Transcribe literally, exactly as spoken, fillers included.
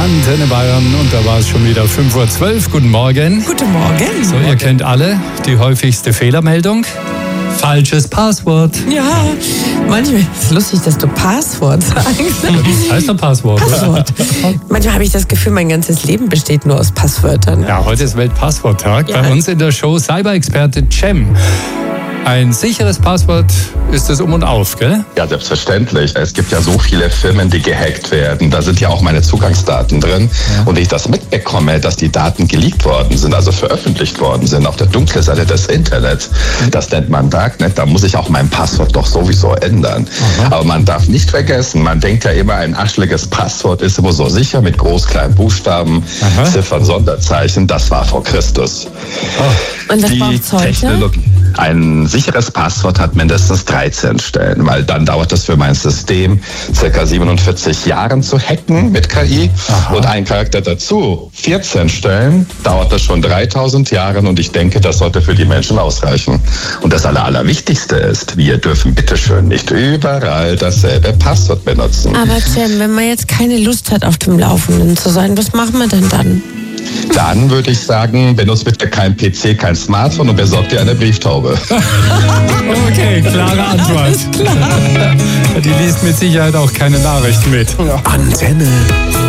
Antenne Bayern und da war es schon wieder fünf Uhr zwölf. Guten Morgen. Guten Morgen. So, ihr kennt alle die häufigste Fehlermeldung. Falsches Passwort. Ja, manchmal ist es lustig, dass du Passwort sagst. Das heißt doch Passwort. Passwort. Manchmal habe ich das Gefühl, mein ganzes Leben besteht nur aus Passwörtern. Ja, heute ist Weltpassworttag. Ja. Bei uns in der Show Cyber-Experte Cem. Ein sicheres Passwort ist es um und auf, gell? Ja, selbstverständlich. Es gibt ja so viele Firmen, die gehackt werden. Da sind ja auch meine Zugangsdaten drin. Ja. Und ich das mitbekomme, dass die Daten geleakt worden sind, also veröffentlicht worden sind auf der dunklen Seite des Internets. Das nennt man Darknet. Da muss ich auch mein Passwort doch sowieso ändern. Aha. Aber man darf nicht vergessen, man denkt ja immer, ein aschliges Passwort ist immer so sicher mit groß, kleinen Buchstaben, Aha. Ziffern, Sonderzeichen. Das war vor Christus. Oh. Und das braucht's heute? Technologie. Ein sicheres Passwort hat mindestens dreizehn Stellen, weil dann dauert es für mein System circa siebenundvierzig Jahren zu hacken mit K I. Aha. Und ein Charakter dazu, vierzehn Stellen, dauert das schon dreitausend Jahre und ich denke, das sollte für die Menschen ausreichen. Und das Aller, Allerwichtigste ist, wir dürfen bitteschön nicht überall dasselbe Passwort benutzen. Aber Cem, wenn man jetzt keine Lust hat, auf dem Laufenden zu sein, was machen wir denn dann? Dann würde ich sagen, benutzt bitte kein P C, kein Smartphone und besorgt dir eine Brieftaube. Okay, klare Antwort. Klar. Die liest mit Sicherheit auch keine Nachrichten mit. Antenne